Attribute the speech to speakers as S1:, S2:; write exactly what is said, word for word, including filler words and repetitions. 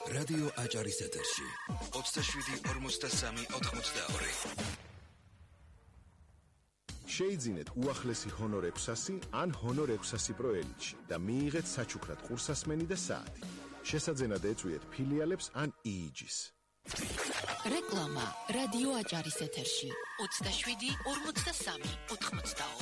S1: რადიო აჭარის ეთერში ოცდაშვიდი ორმოცდასამი ოთხმოცდაორი.
S2: შეიძინეთ უახლესი ჰონორ ექვსასი ან ჰონორ ექვსასი პრო ელიტში და მიიღეთ საჩუქრად ყურსასმენი და საათი. შესაძენად ეწვიეთ ფილიალებს ან იიჯის.
S3: რეკლამა რადიო აჭარის ეთერში ოცდაშვიდი ორმოცდასამი ოთხმოცდაორი.